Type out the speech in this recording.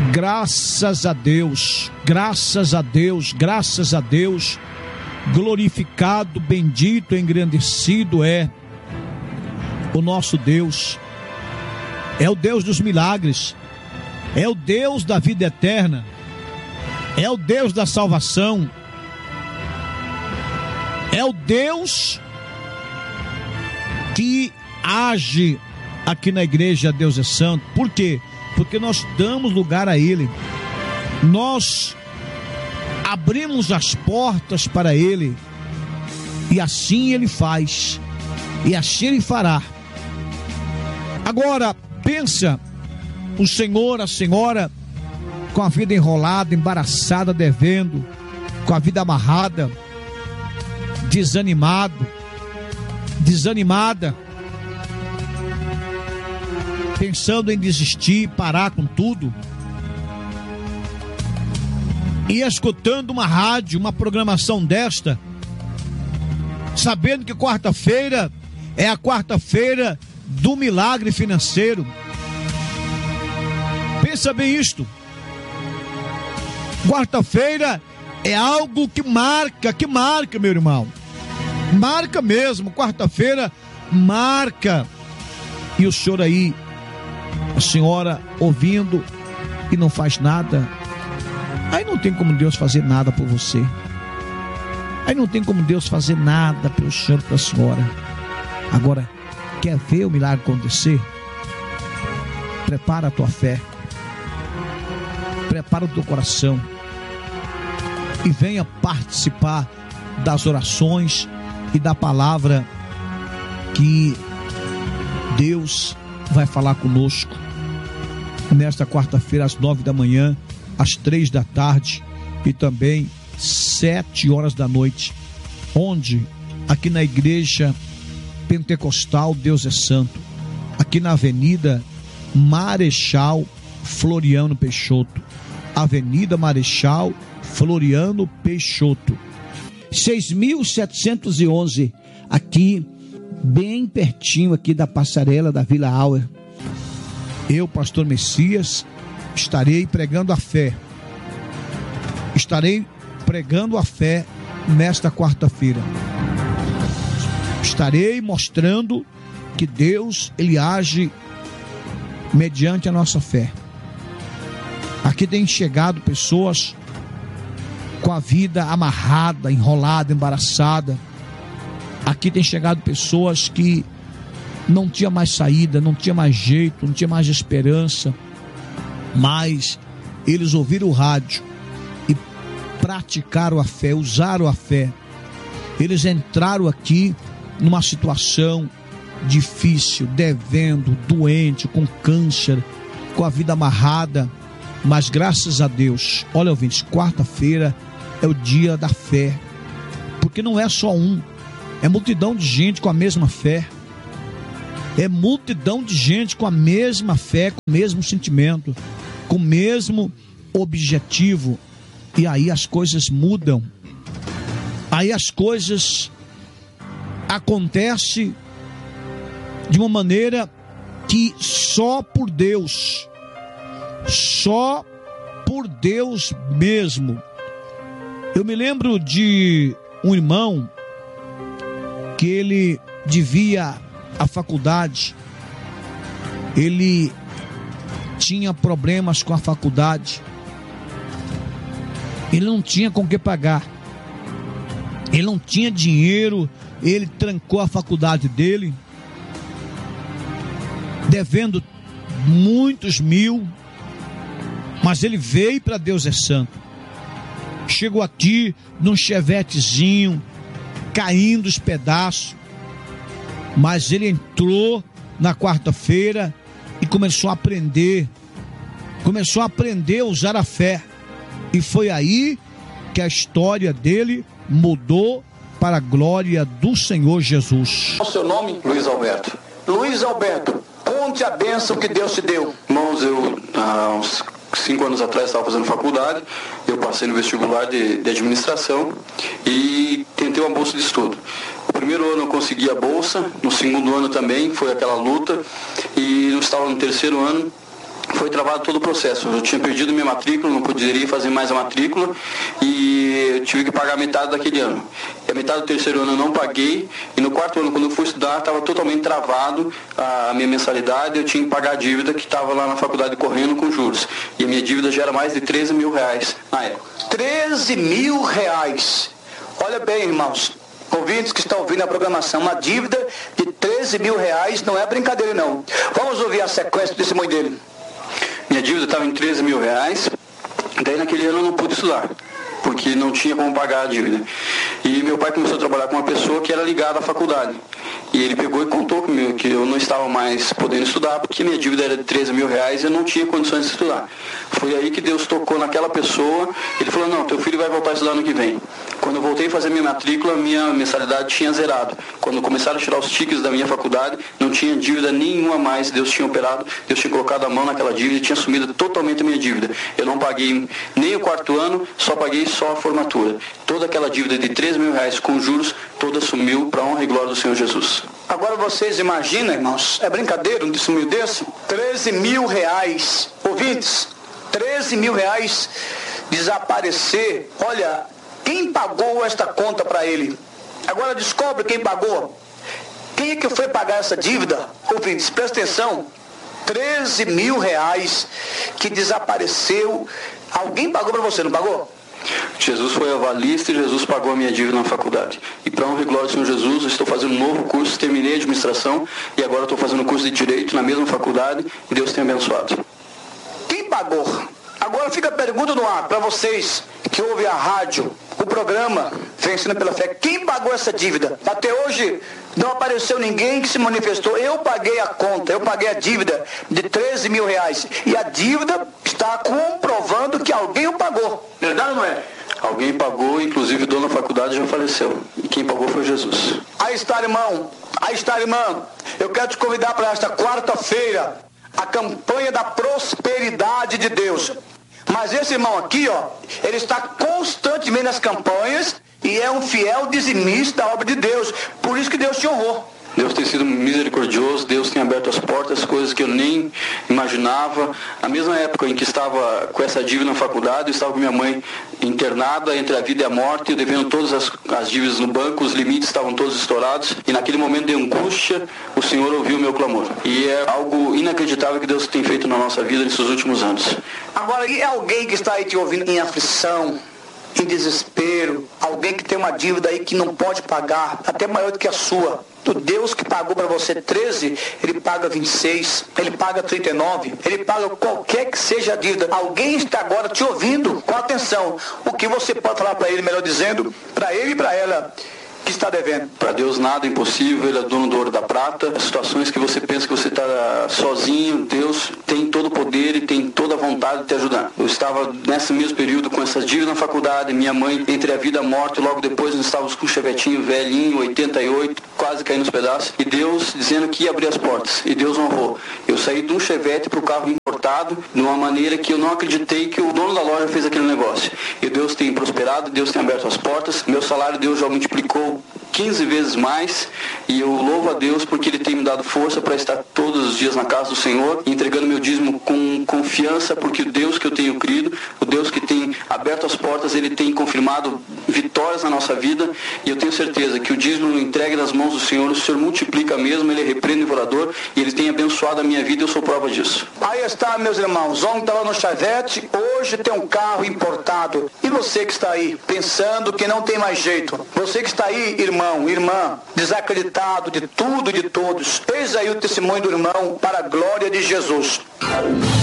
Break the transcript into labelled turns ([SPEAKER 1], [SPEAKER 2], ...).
[SPEAKER 1] Graças a Deus, graças a Deus, graças a Deus. Glorificado, bendito, engrandecido é o nosso Deus. É o Deus dos milagres, é o Deus da vida eterna, é o Deus da salvação, é o Deus que age aqui na igreja. Deus é santo. Por quê? Porque nós damos lugar a Ele, nós abrimos as portas para Ele, e assim Ele faz, e assim Ele fará. Agora, pensa o senhor, a senhora, com a vida enrolada, embaraçada, devendo, com a vida amarrada, desanimado, desanimada, pensando em desistir, parar com tudo, e escutando uma rádio, uma programação desta, sabendo que quarta-feira é a quarta-feira do milagre financeiro. Pensa bem isto. Quarta-feira é algo que marca, meu irmão. Marca mesmo, quarta-feira marca. E o senhor aí, a senhora ouvindo e não faz nada. Aí não tem como Deus fazer nada por você. Aí não tem como Deus fazer nada pelo senhor, pela senhora. Agora, quer ver o milagre acontecer? Prepara a tua fé, prepara o teu coração e venha participar das orações e da palavra que Deus vai falar conosco nesta quarta-feira, às 9 da manhã, às 3 da tarde e também 7 horas da noite, onde? Aqui na igreja Pentecostal Deus é Santo, aqui na Avenida Marechal Floriano Peixoto, Avenida Marechal Floriano Peixoto, 6.711, aqui bem pertinho aqui da passarela da Vila Auer. Eu, pastor Messias, estarei pregando a fé. Estarei pregando a fé nesta quarta-feira. Estarei mostrando que Deus, Ele age mediante a nossa fé. Aqui tem chegado pessoas com a vida amarrada, enrolada, embaraçada. Aqui tem chegado pessoas que não tinha mais saída, não tinha mais jeito, não tinha mais esperança, mas eles ouviram o rádio e praticaram a fé, usaram a fé. Eles entraram aqui numa situação difícil, devendo, doente, com câncer, com a vida amarrada, mas graças a Deus, olha, ouvintes, quarta-feira é o dia da fé, porque não é só um, é multidão de gente com a mesma fé. É multidão de gente com a mesma fé, com o mesmo sentimento, com o mesmo objetivo. E aí as coisas mudam. Aí as coisas acontecem de uma maneira que só por Deus mesmo. Eu me lembro de um irmão que ele devia a faculdade, ele tinha problemas com a faculdade, ele não tinha com que pagar, ele não tinha dinheiro, ele trancou a faculdade dele, devendo muitos mil, mas ele veio para Deus é Santo, chegou aqui num chevetezinho, caindo os pedaços, mas ele entrou na quarta-feira e começou a aprender a usar a fé, e foi aí que a história dele mudou para a glória do Senhor Jesus.
[SPEAKER 2] Qual é o seu nome? Luiz Alberto. Luiz Alberto, conte a bênção que Deus te deu. Irmãos, eu há uns 5 anos atrás estava fazendo faculdade, eu passei no vestibular de administração e tentei uma bolsa de estudo. No primeiro ano eu consegui a bolsa, no segundo ano também foi aquela luta, e eu estava no terceiro ano, foi travado todo o processo. Eu tinha perdido minha matrícula, não poderia fazer mais a matrícula e eu tive que pagar metade daquele ano. E a metade do terceiro ano eu não paguei e no quarto ano, quando eu fui estudar, estava totalmente travado a minha mensalidade, eu tinha que pagar a dívida que estava lá na faculdade correndo com juros. E a minha dívida já era mais de 13 mil reais na época.
[SPEAKER 3] 13 mil reais. Olha bem, irmãos, ouvintes que estão ouvindo a programação, uma dívida de 13 mil reais não é brincadeira, não. Vamos ouvir a sequência do testemunho dele.
[SPEAKER 2] Minha dívida estava em 13 mil reais, daí naquele ano eu não pude estudar, porque não tinha como pagar a dívida. E meu pai começou a trabalhar com uma pessoa que era ligada à faculdade. E ele pegou e contou comigo que eu não estava mais podendo estudar, porque minha dívida era de 13 mil reais e eu não tinha condições de estudar. Foi aí que Deus tocou naquela pessoa, ele falou, não, teu filho vai voltar a estudar ano que vem. Quando eu voltei a fazer minha matrícula, minha mensalidade tinha zerado. Quando começaram a tirar os tickets da minha faculdade, não tinha dívida nenhuma mais, Deus tinha operado, Deus tinha colocado a mão naquela dívida e tinha assumido totalmente a minha dívida. Eu não paguei nem o quarto ano, só paguei só a formatura. Toda aquela dívida de 13 mil reais com juros, toda sumiu para a honra e glória do Senhor Jesus.
[SPEAKER 3] Agora vocês imaginam, irmãos, é brincadeira um testemunho desse? 13 mil reais, ouvintes, 13 mil reais desaparecer. Olha, quem pagou esta conta para ele? Agora descobre quem pagou. Quem é que foi pagar essa dívida? Ouvintes, presta atenção. 13 mil reais que desapareceu. Alguém pagou para você, não pagou?
[SPEAKER 2] Jesus foi avalista e Jesus pagou a minha dívida na faculdade. E para honra e glória do Senhor Jesus, eu estou fazendo um novo curso, terminei a administração e agora estou fazendo um curso de Direito na mesma faculdade e Deus tem abençoado.
[SPEAKER 3] Quem pagou? Agora fica a pergunta no ar para vocês que ouvem a rádio, o programa Vencendo pela Fé. Quem pagou essa dívida? Até hoje não apareceu ninguém que se manifestou. Eu paguei a conta, eu paguei a dívida de 13 mil reais. E a dívida está comprovando que alguém o pagou. Verdade ou não é?
[SPEAKER 2] Alguém pagou, inclusive o dono da faculdade já faleceu. E quem pagou foi Jesus.
[SPEAKER 3] Aí está, irmão. Aí está, irmã. Eu quero te convidar para esta quarta-feira, a campanha da prosperidade de Deus. Mas esse irmão aqui, ó, ele está constantemente nas campanhas e é um fiel dizimista da obra de Deus. Por isso que Deus te honrou.
[SPEAKER 2] Deus tem sido misericordioso, Deus tem aberto as portas, coisas que eu nem imaginava. Na mesma época em que estava com essa dívida na faculdade, eu estava com minha mãe internada entre a vida e a morte, eu devendo todas as dívidas no banco, os limites estavam todos estourados, e naquele momento de angústia, o Senhor ouviu o meu clamor. E é algo inacreditável que Deus tem feito na nossa vida nesses últimos anos.
[SPEAKER 3] Agora, e alguém que está aí te ouvindo em aflição, em desespero, alguém que tem uma dívida aí que não pode pagar, até maior do que a sua? O Deus que pagou para você 13, ele paga 26, ele paga 39, ele paga qualquer que seja a dívida. Alguém está agora te ouvindo com atenção. O que você pode falar para ele, melhor dizendo, para ele e para ela que está devendo?
[SPEAKER 2] Para Deus nada é impossível, Ele é dono do ouro da prata. As situações que você pensa que você está sozinho, Deus tem todo o poder e tem toda a vontade de te ajudar. Eu estava nesse mesmo período com essas dívidas na faculdade, minha mãe entre a vida e a morte, logo depois nós estávamos com um chevetinho velhinho, 88, quase caindo nos pedaços, e Deus dizendo que ia abrir as portas, e Deus honrou. Eu saí de um chevette para o carro importado, de uma maneira que eu não acreditei que o dono da loja fez aquele negócio. E Deus tem prosperado, Deus tem aberto as portas, meu salário Deus já multiplicou 15 vezes mais, e eu louvo a Deus porque Ele tem me dado força para estar todos os dias na casa do Senhor, entregando meu dízimo com confiança, porque o Deus que eu tenho crido, o Deus que tem aberto as portas, Ele tem confirmado vitórias na nossa vida, e eu tenho certeza que o dízimo entregue nas mãos do Senhor, o Senhor multiplica mesmo, Ele repreende o devorador, e Ele tem abençoado a minha vida, e eu sou prova disso.
[SPEAKER 3] Aí está, meus irmãos, ontem estava no Chevette, hoje tem um carro importado. E você que está aí, pensando que não tem mais jeito, você que está aí, irmão, irmã, desacreditado de tudo e de todos, eis aí o testemunho do irmão para a glória de Jesus.